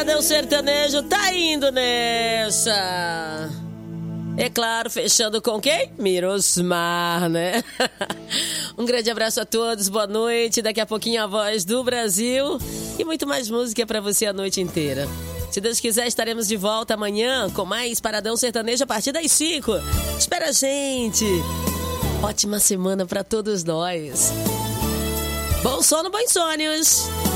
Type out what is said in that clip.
O sertanejo tá indo nessa. É claro, fechando com quem? Mirosmar, né? Um grande abraço a todos, boa noite. Daqui a pouquinho a Voz do Brasil e muito mais música pra você a noite inteira. Se Deus quiser, estaremos de volta amanhã com mais Paradão Sertanejo a partir das 5. Espera a gente. Ótima semana pra todos nós. Bom sono, bons sonhos.